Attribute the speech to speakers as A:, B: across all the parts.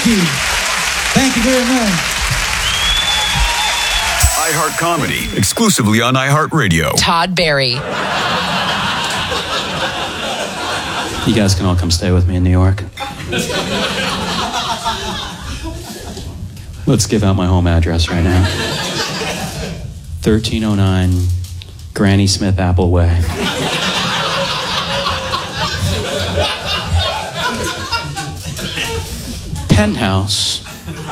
A: you. Thank you very much.
B: iHeart Comedy, exclusively on iHeartRadio.
C: Todd Barry.
D: You guys can all come stay with me in New York. Let's give out my home address right now. 1309 Granny Smith Apple Way. Penthouse,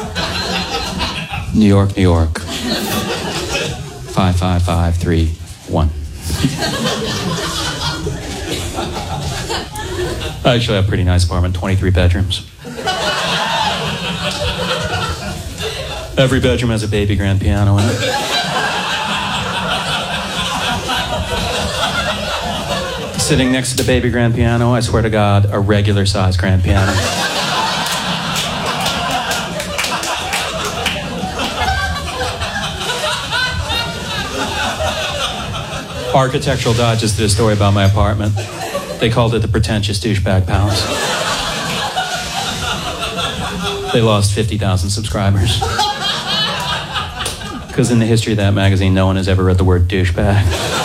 D: New York, New York. 55531. I actually have a pretty nice apartment, 23 bedrooms. Every bedroom has a baby grand piano in it. Sitting next to the baby grand piano, I swear to God, a regular size grand piano. Architectural Digest did a story about my apartment. They called it the pretentious douchebag palace. They lost 50,000 subscribers. Because in the history of that magazine, no one has ever read the word douchebag.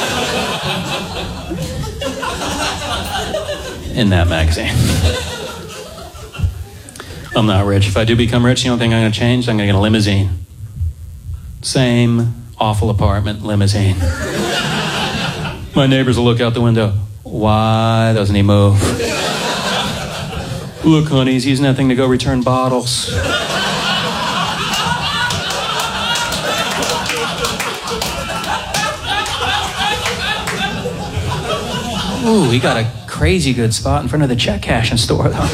D: In that magazine. I'm not rich. If I do become rich, the only thing I'm going to change, I'm going to get a limousine. Same awful apartment, limousine. My neighbors will look out the window. Why doesn't he move? Look, honey, he's using that thing to go return bottles. Ooh, he got a crazy good spot in front of the check cashing store, though.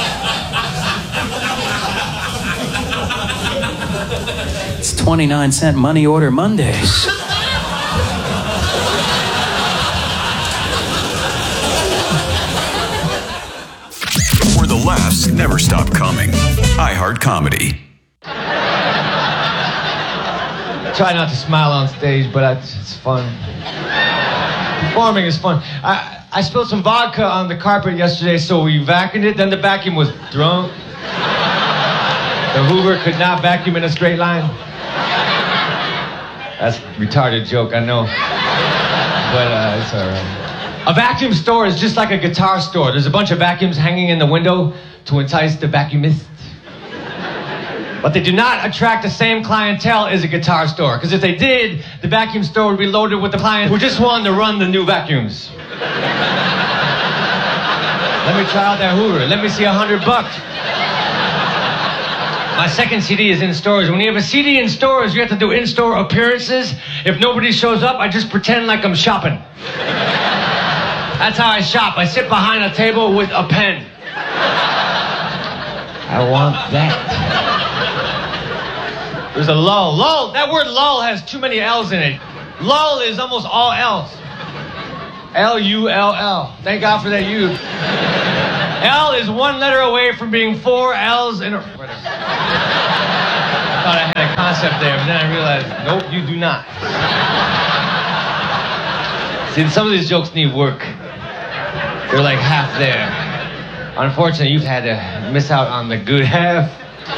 D: It's 29-cent money order Mondays.
B: Where the laughs never stop coming. iHeart Comedy.
E: Try not to smile on stage, but it's fun. Performing is fun. I spilled some vodka on the carpet yesterday, so we vacuumed it. Then the vacuum was drunk. The Hoover could not vacuum in a straight line. That's a retarded joke, I know. But it's all right. A vacuum store is just like a guitar store. There's a bunch of vacuums hanging in the window to entice the vacuumist. But they do not attract the same clientele as a guitar store. Because if they did, the vacuum store would be loaded with the clients who just wanted to run the new vacuums. Let me try out that Hoover. Let me see $100. My second CD is in stores. When you have a CD in stores, you have to do in-store appearances. If nobody shows up, I just pretend like I'm shopping. That's how I shop. I sit behind a table with a pen. I want that. There's a lull. Lull. That word lull has too many L's in it. Lull is almost all L's. L-U-L-L. Thank God for that U. L is one letter away from being 4 L's in a... Whatever. I thought I had a concept there, but then I realized, nope, you do not. See, some of these jokes need work. They're like half there. Unfortunately, you've had to miss out on the good half.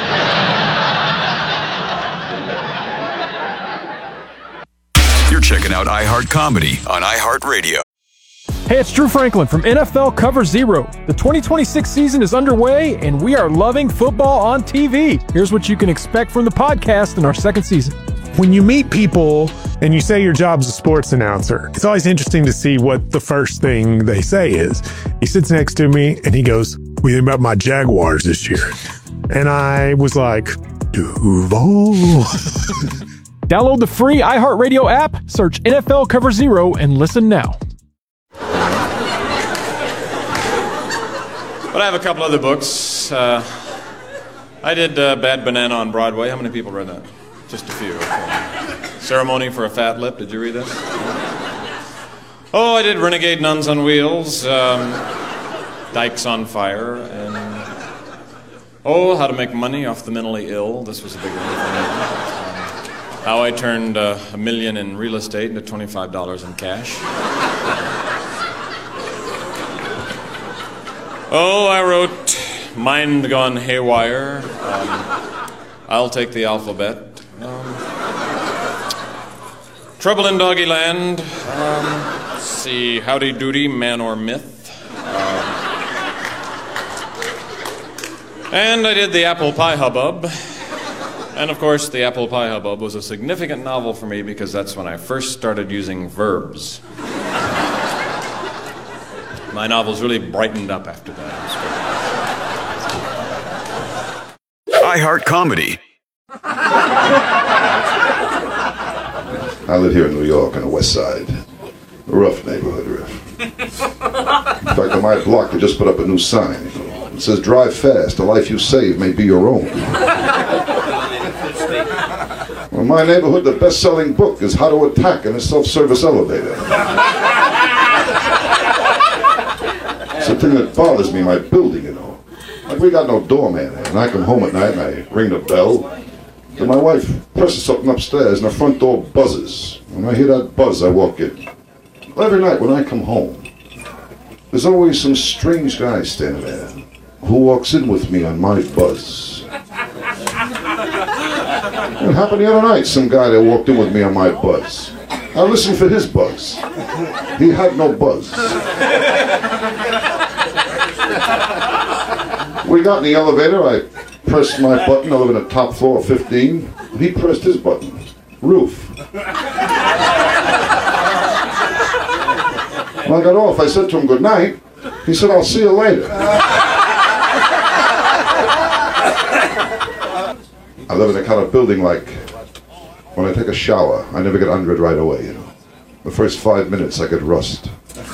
B: You're checking out iHeart Comedy on iHeartRadio.
F: Hey, it's Drew Franklin from NFL Cover Zero. The 2026 season is underway, and we are loving football on TV. Here's what you can expect from the podcast in our second season.
G: When you meet people and you say your job's a sports announcer, it's always interesting to see what the first thing they say is. He sits next to me and he goes, "What do you think about my Jaguars this year?" And I was like, Duval.
F: Download the free iHeartRadio app, search NFL Cover Zero, and listen now.
H: But I have a couple other books. I did Bad Banana on Broadway. How many people read that? Just a few. Okay. Ceremony for a Fat Lip. Did you read that? Oh, I did Renegade Nuns on Wheels, Dykes on Fire, and How to Make Money Off the Mentally Ill. This was a big one for me. How I turned $1 million in real estate into $25 in cash. I wrote mind gone haywire. I'll take the alphabet. Trouble in Doggy Land. Let's see, Howdy Doody, Man or Myth. And I did the Apple Pie Hubbub. And of course, the Apple Pie Hubbub was a significant novel for me because that's when I first started using verbs. My novels really brightened up after that.
B: iHeart Comedy.
C: I live here in New York on the west side. A rough neighborhood, rough. In fact, on my block, they just put up a new sign. It says, drive fast, the life you save may be your own. Well, in my neighborhood, the best-selling book is How to Attack in a Self-Service Elevator. It's the thing that bothers me in my building, you know. Like, we got no doorman here, and I come home at night and I ring the bell. Then my wife presses something upstairs and the front door buzzes. When I hear that buzz, I walk in. Well, every night when I come home, there's always some strange guy standing there who walks in with me on my buzz. It happened the other night, some guy that walked in with me on my buzz. I listened for his buzz. He had no buzz. We got in the elevator, I pressed my button. I live in the top floor of 15. He pressed his button. Roof. When I got off, I said to him, good night. He said, I'll see you later. I live in a kind of building like, when I take a shower, I never get under it right away, you know. The first 5 minutes, I get rust.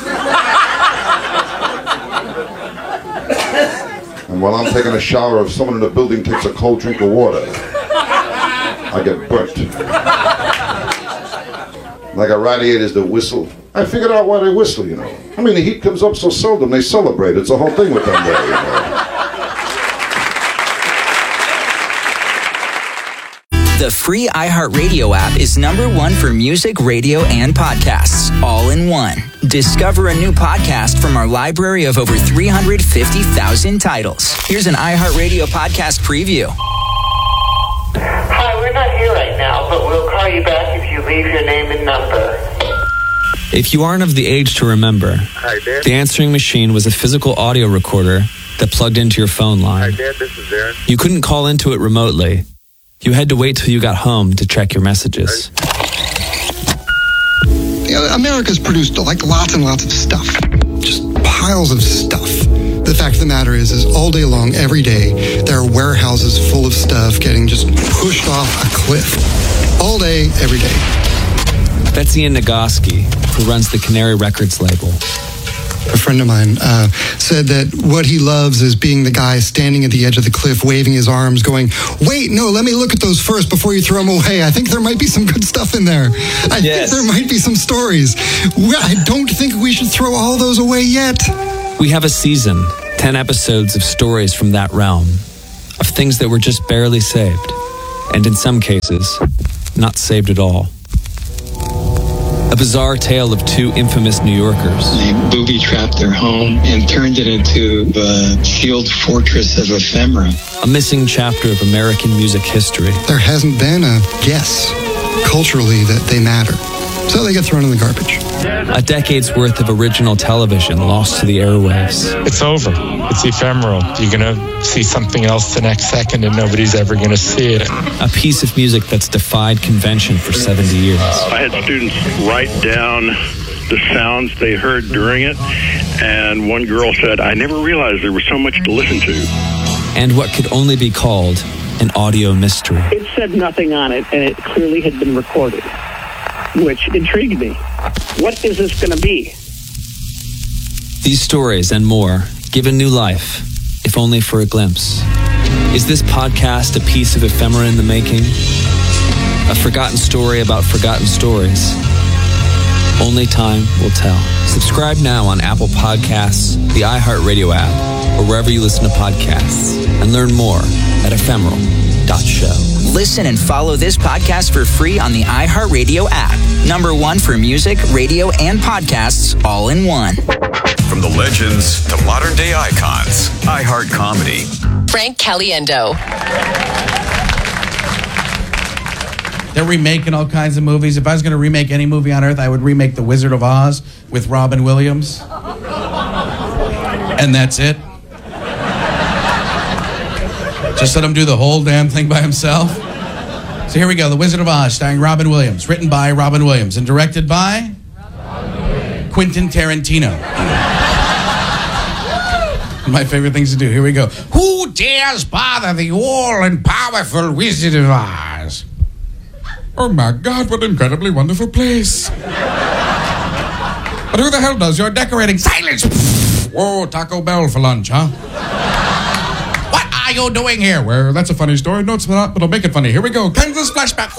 C: And while I'm taking a shower, if someone in the building takes a cold drink of water, I get burnt. Like a radiators that whistle. I figured out why they whistle, you know. I mean, the heat comes up so seldom, they celebrate. It's a whole thing with them there, you know.
I: The free iHeartRadio app is #1 for music, radio, and podcasts, all in one. Discover a new podcast from our library of over 350,000 titles. Here's an iHeartRadio podcast preview.
J: Hi, we're not here right now, but we'll call you back if you leave your name and number.
K: If you aren't of the age to remember,
J: Hi, Dad.
K: the answering machine was a physical audio recorder that plugged into your phone line.
J: Hi, Dad, this is Aaron.
K: You couldn't call into it remotely. You had to wait till you got home to check your messages.
L: America's produced like lots and lots of stuff. Just piles of stuff. The fact of the matter is all day long, every day, there are warehouses full of stuff getting just pushed off a cliff. All day, every day.
K: That's Ian Nagoski, who runs the Canary Records label.
L: A friend of mine said that what he loves is being the guy standing at the edge of the cliff, waving his arms, going, wait, no, let me look at those first before you throw them away. I think there might be some good stuff in there. I think there might be some stories. I don't think we should throw all those away yet.
K: We have a season, 10 episodes of stories from that realm, of things that were just barely saved, and in some cases, not saved at all. A bizarre tale of two infamous New Yorkers.
M: They booby-trapped their home and turned it into a shield fortress of ephemera.
K: A missing chapter of American music history.
L: There hasn't been a guess culturally that they matter. So they get thrown in the garbage.
K: A decade's worth of original television lost to the airwaves.
N: It's over. It's ephemeral. You're going to see something else the next second and nobody's ever going to see it.
K: A piece of music that's defied convention for 70 years.
O: I had students write down the sounds they heard during it, and one girl said, I never realized there was so much to listen to.
K: And what could only be called an audio mystery.
P: It said nothing on it, and it clearly had been recorded, which intrigued me. What is this going to be?
K: These stories and more given new life, if only for a glimpse. Is this podcast a piece of ephemera in the making? A forgotten story about forgotten stories? Only time will tell. Subscribe now on Apple Podcasts, the iHeartRadio app, or wherever you listen to podcasts, and learn more at ephemeral.show.
I: Listen and follow this podcast for free on the iHeartRadio app. #1 for music, radio, and podcasts, all in one.
B: From the legends to modern day icons, iHeart iHeart Comedy.
Q: Frank Caliendo.
A: They're remaking all kinds of movies. If I was going to remake any movie on Earth, I would remake The Wizard of Oz with Robin Williams. And that's it. Just let him do the whole damn thing by himself. So here we go, The Wizard of Oz, starring Robin Williams. Written by Robin Williams and directed by Quentin Tarantino. My favorite things to do. Here we go. Who dares bother the all-and-powerful Wizard of Oz? Oh my God, what an incredibly wonderful place. But who the hell does your decorating? Silence! Whoa, Taco Bell for lunch, huh? What are you doing here? Well, that's a funny story. No, it's not, but I'll make it funny. Here we go. Kansas flashback.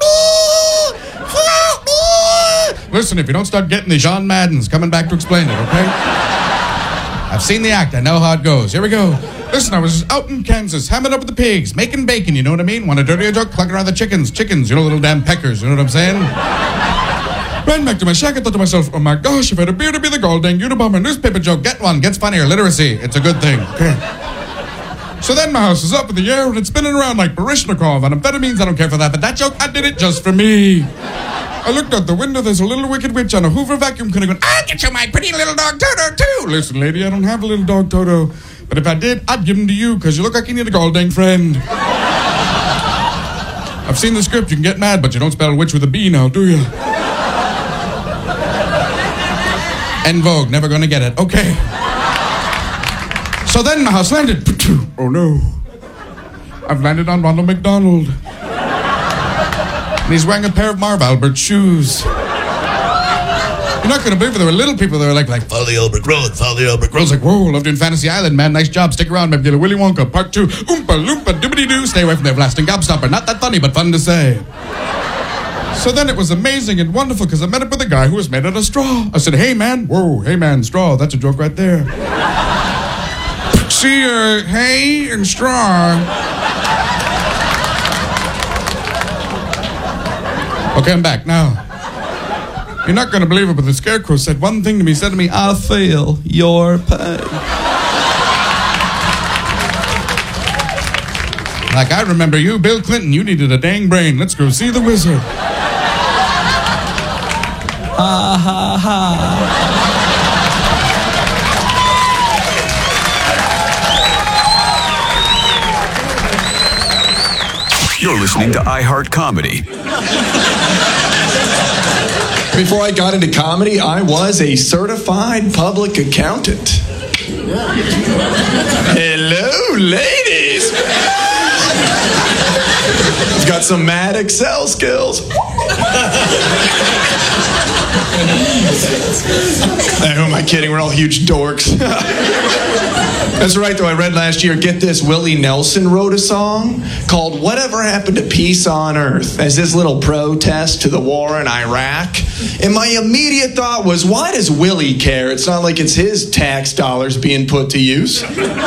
A: Listen, if you don't start getting the John Madden's coming back to explain it, okay? I've seen the act. I know how it goes. Here we go. Listen, I was out in Kansas, hamming up with the pigs, making bacon, you know what I mean? Want a dirtier joke? Clucking around the chickens, you know, little damn peckers, you know what I'm saying? Ran back to my shack and thought to myself, oh my gosh, if I had a beer to be the gall dang Unabomber newspaper joke, get one, gets funnier, literacy, it's a good thing. Okay. So then my house is up in the air and it's spinning around like Baryshnikov on amphetamines. I don't care for that, but that joke, I did it just for me. I looked out the window, there's a little wicked witch on a Hoover vacuum cleaner going, I'll get you my pretty little dog Toto too. Listen, lady, I don't have a little dog Toto, but if I did, I'd give him to you because you look like you need a gall dang friend. I've seen the script, you can get mad, but you don't spell witch with a B now, do you? En vogue, never gonna get it. Okay. So then my house landed. Oh no. I've landed on Ronald McDonald. And he's wearing a pair of Marv Albert shoes. You're not gonna believe it. There were little people that were like, follow the Albert Road, follow the Albert Road. Like, whoa, loved you in Fantasy Island, man. Nice job. Stick around, maybe get a Willy Wonka, part 2. Oompa loompa doobity doo. Stay away from the everlasting gobstopper. Not that funny, but fun to say. So then it was amazing and wonderful because I met up with a guy who was made out of straw. I said, hey man, whoa, hey man, straw, that's a joke right there. See, hay and straw. Okay, I'm back now. You're not going to believe it, but the scarecrow said one thing to me. He said to me, I'll feel your pain. Like, I remember you, Bill Clinton, you needed a dang brain. Let's go see the wizard. Ha ha ha.
B: You're listening to iHeart Comedy.
R: Before I got into comedy, I was a certified public accountant. Hello, ladies. I've got some mad Excel skills. Who am I kidding? We're all huge dorks. That's right, though. I read last year, get this, Willie Nelson wrote a song called Whatever Happened to Peace on Earth as this little protest to the war in Iraq. And my immediate thought was, why does Willie care? It's not like it's his tax dollars being put to use.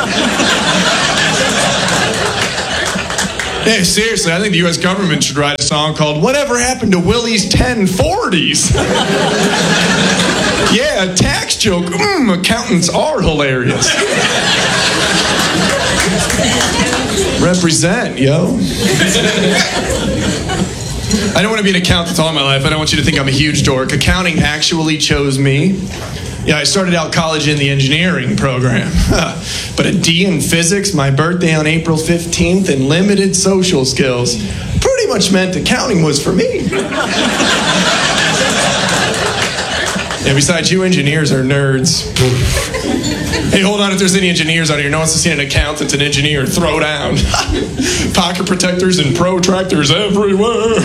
R: Hey, seriously, I think the U.S. government should write a song called Whatever Happened to Willie's 1040s? Yeah, a tax joke. Accountants are hilarious. Represent, yo. I don't want to be an accountant all my life. I don't want you to think I'm a huge dork. Accounting actually chose me. Yeah, I started out college in the engineering program. But a D in physics, my birthday on April 15th, and limited social skills pretty much meant accounting was for me. Yeah, besides, you engineers are nerds. Hey, hold on, if there's any engineers out here, no one's to see an accountant, an engineer, throw down. Pocket protectors and protractors everywhere.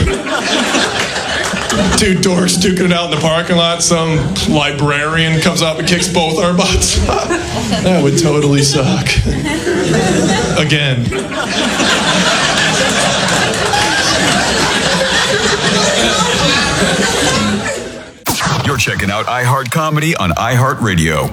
R: Two dorks duking it out in the parking lot. Some librarian comes up and kicks both our butts. That would totally suck. Again.
B: You're checking out iHeart Comedy on iHeartRadio.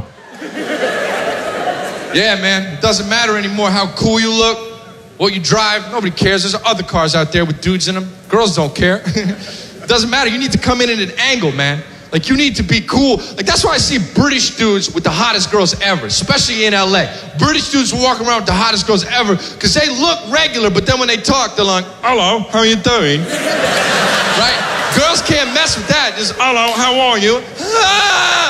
S: Yeah, man. It doesn't matter anymore how cool you look, what you drive. Nobody cares. There's other cars out there with dudes in them. Girls don't care. It doesn't matter. You need to come in at an angle, man. Like, you need to be cool. Like, that's why I see British dudes with the hottest girls ever, especially in LA. British dudes walk around with the hottest girls ever because they look regular, but then when they talk, they're like, hello, how you doing? Right? Girls can't mess with that. Just, hello, how are you? Ah!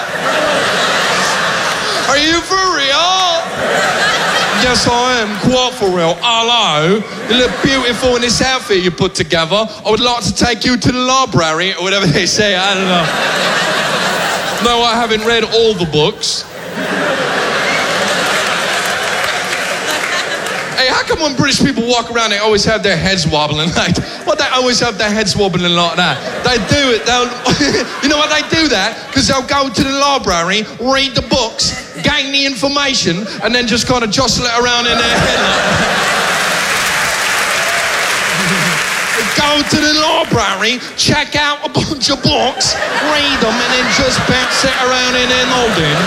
S: Are you for real? Yes, I am, quite for real. Hello, you look beautiful in this outfit you put together. I would like to take you to the library, or whatever they say, I don't know. No, I haven't read all the books. Hey, how come when British people walk around, they always have their heads wobbling like that? Well, they always have their heads wobbling like that. They do it. You know why they do that? Because they'll go to the library, read the books, gain the information, and then just kind of jostle it around in their head like that. They go to the library, check out a bunch of books, read them, and then just bounce it around in their noggin.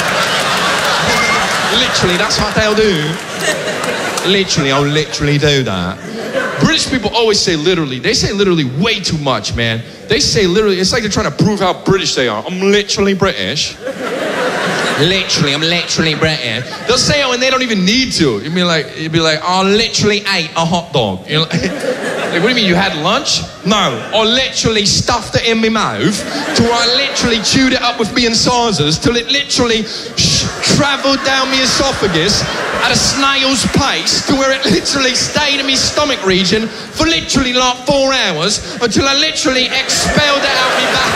S: Literally, that's what they'll do. Literally, I'll literally do that. British people always say literally. They say literally way too much, man. They say literally. It's like they're trying to prove how British they are. I'm literally British. Literally, I'm literally British. They'll say it when they don't even need to. You'd be like, I literally ate a hot dog. You're like, what do you mean, you had lunch? No, I literally stuffed it in my mouth till I literally chewed it up with me incisors till it literally travelled down my esophagus at a snail's pace to where it literally stayed in my stomach region for literally like 4 hours until I literally expelled it out my back.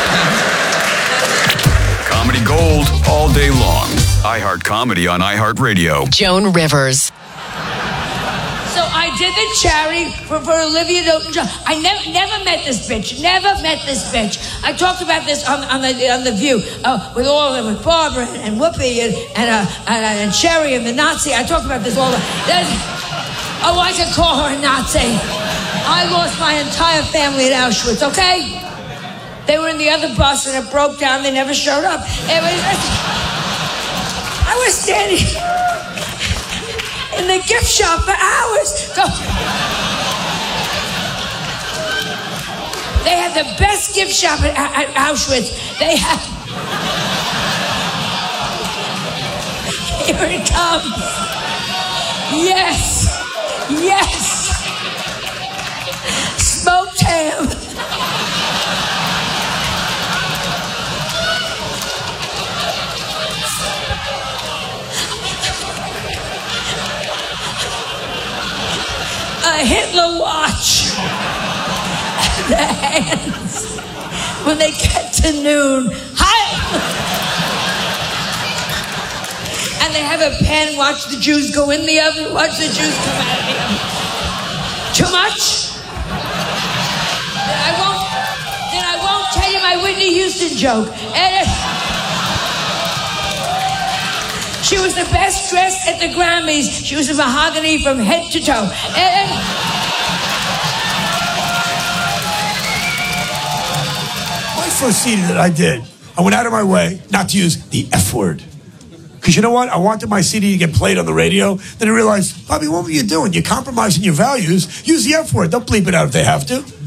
B: Comedy gold all day long. iHeart Comedy on iHeartRadio.
Q: Joan Rivers.
T: So I did the charity for Olivia Newton-John. I never met this bitch. Never met this bitch. I talked about this on the View with all of them, with Barbara and Whoopi and Sherry and the Nazi. I talked about this all. Oh, I can call her a Nazi. I lost my entire family at Auschwitz. Okay, they were in the other bus and it broke down. They never showed up. I was standing in the gift shop for hours. They had the best gift shop at Auschwitz. They had... Here it comes. Yes. Yes. Smoked ham. A Hitler watch. The hands. When they get to noon. Hi! And they have a pen. Watch the Jews go in the oven. Watch the Jews come out of the oven. Too much? Then I won't tell you my Whitney Houston joke. She was the best dressed at the Grammys. She was a mahogany from head to toe.
U: My first CD that I did, I went out of my way not to use the F word. Because you know what? I wanted my CD to get played on the radio. Then I realized, Bobby, what were you doing? You're compromising your values. Use the F word. Don't bleep it out if they have to.